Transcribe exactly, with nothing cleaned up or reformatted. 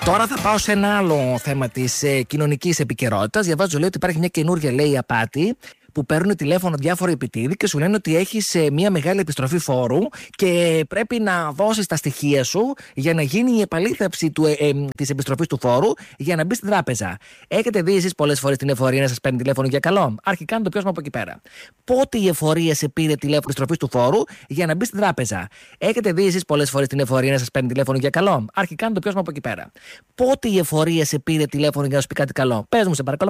Τώρα θα πάω σε ένα άλλο θέμα της ε, κοινωνικής επικαιρότητας. Διαβάζω, λέει, ότι υπάρχει μια καινούργια, λέει, απάτη που παίρνουν τηλέφωνο διάφοροι επιτίδιοι και σου λένε ότι έχεις ε, μια μεγάλη επιστροφή φόρου και πρέπει να δώσεις τα στοιχεία σου για να γίνει η επαλήθευση του, ε, ε, της επιστροφής του φόρου για να μπει στην τράπεζα. Έχετε δει εσείς πολλές φορές την εφορία να σας παίρνει τηλέφωνο για καλό? Αρχικά το πιάσουμε από εκεί πέρα. Πότε η εφορία σε πήρε τηλέφωνο επιστροφής του φόρου για να μπει στην τράπεζα? Έχετε δει εσείς πολλές φορές την εφορία να σας παίρνει τηλέφωνο για καλό? Αρχικά το πιάσουμε από εκεί πέρα. Πότε η εφορία σε πήρε τηλέφωνο για να σου πει κάτι καλό? Πες μου, σε παρακαλώ.